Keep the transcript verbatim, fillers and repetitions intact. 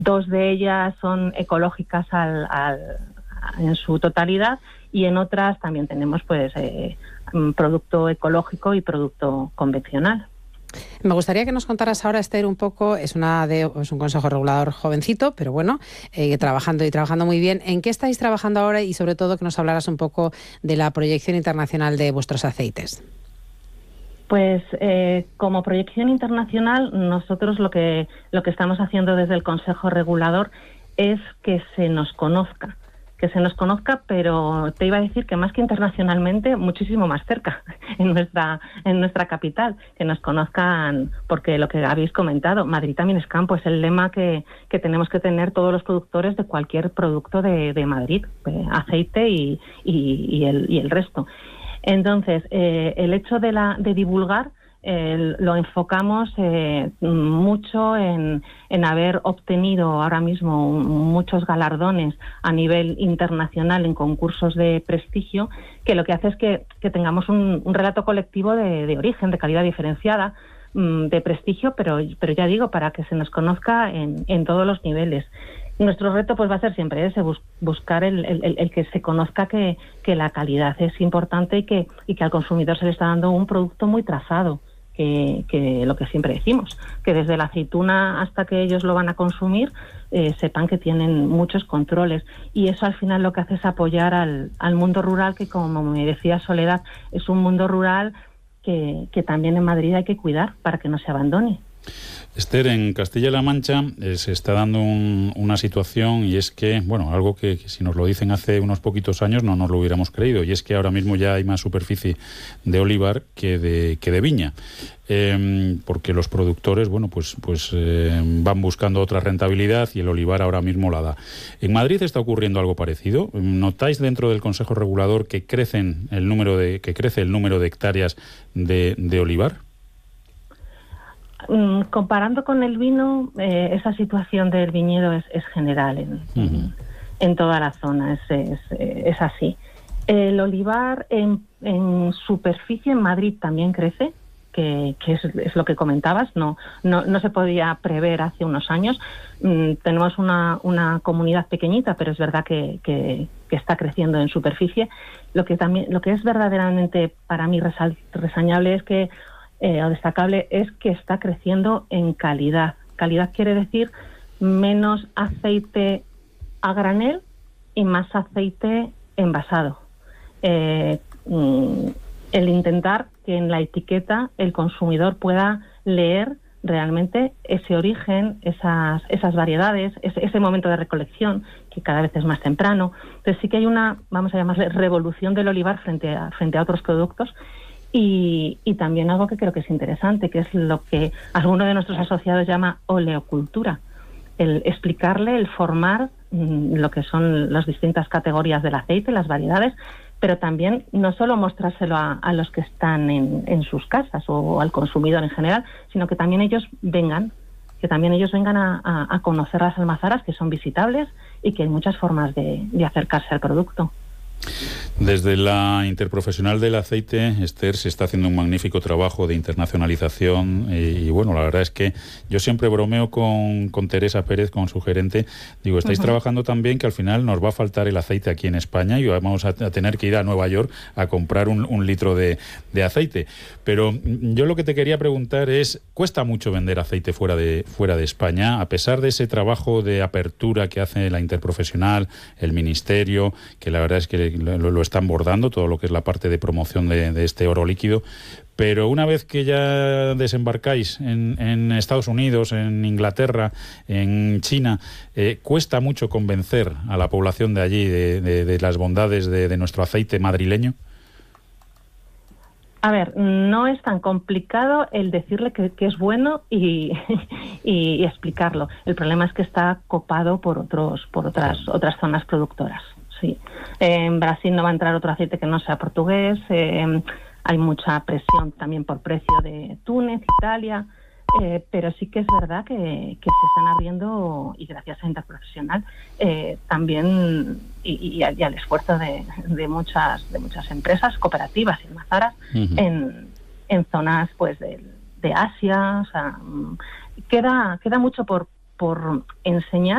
dos de ellas son ecológicas al, al, en su totalidad, y en otras también tenemos pues eh, producto ecológico y producto convencional. Me gustaría que nos contaras ahora, Esther, un poco, es una de es un consejo regulador jovencito, pero bueno, eh, trabajando y trabajando muy bien. ¿En qué estáis trabajando ahora? Y sobre todo que nos hablaras un poco de la proyección internacional de vuestros aceites. Pues eh, como proyección internacional, nosotros lo que lo que estamos haciendo desde el Consejo Regulador es que se nos conozca. que se nos conozca, pero te iba a decir que más que internacionalmente, muchísimo más cerca, en nuestra en nuestra capital, que nos conozcan, porque lo que habéis comentado, Madrid también es campo, es el lema que, que tenemos que tener todos los productores de cualquier producto de, de Madrid, eh, aceite y, y, y, el, y el resto. Entonces, eh, el hecho de, la, de divulgar Eh, lo enfocamos eh, mucho en, en haber obtenido ahora mismo muchos galardones a nivel internacional en concursos de prestigio, que lo que hace es que, que tengamos un, un relato colectivo de, de origen, de calidad diferenciada, mmm, de prestigio, pero, pero ya digo, para que se nos conozca en, en todos los niveles. Nuestro reto pues va a ser siempre ese, bus, buscar el, el, el que se conozca que, que la calidad es importante y que, y que al consumidor se le está dando un producto muy trazado. Que, que lo que siempre decimos, que desde la aceituna hasta que ellos lo van a consumir, eh, sepan que tienen muchos controles, y eso al final lo que hace es apoyar al, al mundo rural, que como me decía Soledad, es un mundo rural que, que también en Madrid hay que cuidar para que no se abandone. Esther, en Castilla-La Mancha eh, se está dando un, una situación, y es que, bueno, algo que, que si nos lo dicen hace unos poquitos años no nos lo hubiéramos creído, y es que ahora mismo ya hay más superficie de olivar que de, que de viña, eh, porque los productores, bueno, pues, pues eh, van buscando otra rentabilidad y el olivar ahora mismo la da. ¿En Madrid está ocurriendo algo parecido? ¿Notáis dentro del Consejo Regulador que crecen el número de que crece el número de hectáreas de, de olivar? Mm, comparando con el vino, eh, esa situación del viñedo es, es general en, uh-huh. en toda la zona, es, es, es así. El olivar en, en superficie en Madrid también crece, que, que es, es lo que comentabas, no, no, no se podía prever hace unos años. Mm, tenemos una, una comunidad pequeñita, pero es verdad que, que, que está creciendo en superficie. Lo que, también, lo que es verdaderamente para mí resal, reseñable es que Eh, o destacable es que está creciendo en calidad. Calidad quiere decir menos aceite a granel y más aceite envasado. Eh, el intentar que en la etiqueta el consumidor pueda leer realmente ese origen, esas, esas variedades, ese, ese momento de recolección, que cada vez es más temprano. Entonces sí que hay una, vamos a llamarle, revolución del olivar frente a, frente a otros productos. Y, y también algo que creo que es interesante, que es lo que alguno de nuestros asociados llama oleocultura, el explicarle, el formar mmm, lo que son las distintas categorías del aceite, las variedades, pero también no solo mostrárselo a, a los que están en, en sus casas o al consumidor en general, sino que también ellos vengan, que también ellos vengan a, a, a conocer las almazaras, que son visitables y que hay muchas formas de, de acercarse al producto. Desde la Interprofesional del Aceite, Esther, se está haciendo un magnífico trabajo de internacionalización y, y bueno, la verdad es que yo siempre bromeo con, con Teresa Pérez, con su gerente, digo, estáis uh-huh. trabajando tan bien que al final nos va a faltar el aceite aquí en España y vamos a, a tener que ir a Nueva York a comprar un, un litro de, de aceite. Pero yo lo que te quería preguntar es, ¿cuesta mucho vender aceite fuera de, fuera de España? A pesar de ese trabajo de apertura que hace la Interprofesional, el Ministerio, que la verdad es que lo, lo están bordando, todo lo que es la parte de promoción de, de este oro líquido, pero una vez que ya desembarcáis en, en Estados Unidos, en Inglaterra, en China, eh, cuesta mucho convencer a la población de allí de, de, de las bondades de, de nuestro aceite madrileño. A ver, no es tan complicado el decirle que, que es bueno y, y, y explicarlo. El problema es que está copado por otros, por otras, otras zonas productoras. Sí. Eh, en Brasil no va a entrar otro aceite que no sea portugués. Eh, hay mucha presión también por precio de Túnez, Italia, eh, pero sí que es verdad que, que se están abriendo, y gracias a Interprofesional, eh, también y, y, y al esfuerzo de, de muchas de muchas empresas, cooperativas y almazaras, uh-huh. en, en zonas pues de, de Asia. O sea, queda, queda mucho por, por enseñar.